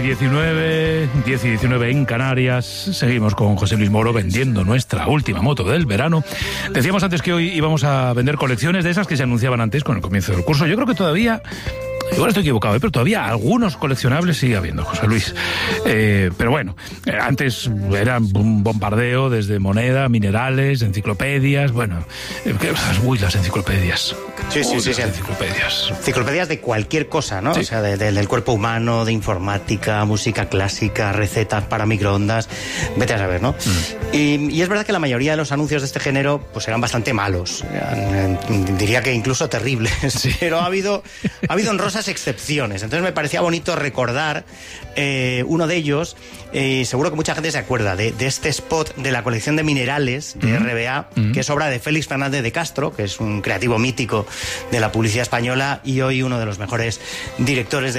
10 y 19 en Canarias. Seguimos con José Luis Moro vendiendo nuestra última moto del verano. Decíamos antes que hoy íbamos a vender colecciones de esas que se anunciaban antes con el comienzo del curso. Yo creo que todavía... Igual estoy equivocado, pero todavía algunos coleccionables sigue habiendo, José Luis. Pero bueno, antes era un bombardeo desde moneda, minerales, enciclopedias, bueno... las enciclopedias. Sí. Enciclopedias. Enciclopedias de cualquier cosa, ¿no? Sí. O sea, del cuerpo humano, de informática, música clásica, recetas para microondas, vete a saber, ¿no? Y es verdad que la mayoría de los anuncios de este género pues eran bastante malos. Diría que incluso terribles. Sí. Pero ha habido honrosas excepciones. Entonces me parecía bonito recordar uno de ellos. Seguro que mucha gente se acuerda de este spot de la colección de minerales de RBA, que es obra de Félix Fernández de Castro, que es un creativo mítico de la publicidad española y hoy uno de los mejores directores de